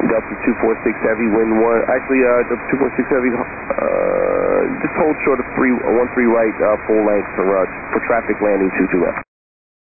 Delta 246 Heavy, wind 1. Actually, Delta 246 Heavy, just hold short of 13 right, full length for traffic landing 22 left.